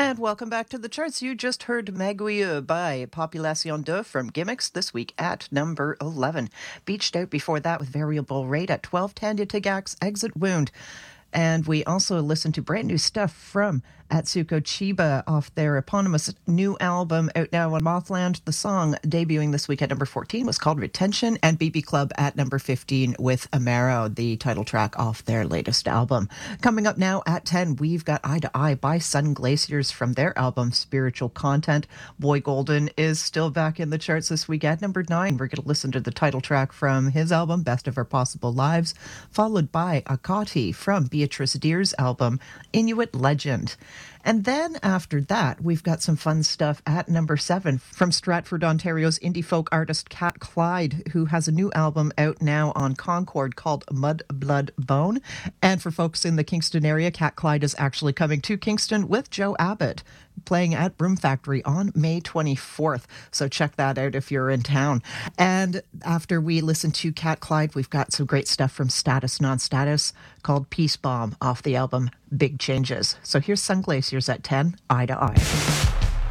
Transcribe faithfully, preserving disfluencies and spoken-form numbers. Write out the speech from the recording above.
And welcome back to the charts. You just heard Maguille by Population deux from Gimmicks this week at number eleven. Beached Out before that with Variable Rate at twelve ten to Tagak's Exit Wound. And we also listened to brand new stuff from Atsuko Chiba off their eponymous new album out now on Mothland. The song debuting this week at number fourteen was called Retention, and B B Club at number fifteen with Amaro, the title track off their latest album. Coming up now at ten, we've got Eye to Eye by Sun Glaciers from their album Spiritual Content. Boy Golden is still back in the charts this week at number nine. We're going to listen to the title track from his album Best of Our Possible Lives, followed by Akati from Beatrice Deer's album Inuit Legend. And then after that, we've got some fun stuff at number seven from Stratford, Ontario's indie folk artist Cat Clyde, who has a new album out now on Concord called Mud, Blood, Bone. And for folks in the Kingston area, Cat Clyde is actually coming to Kingston with Joe Abbott, playing at Broom Factory on May twenty-fourth. So check that out if you're in town. And after we listen to Cat Clyde, we've got some great stuff from Status Non-Status called Peace Bomb off the album Big Changes. So here's Sun Glaciers at ten, Eye to Eye.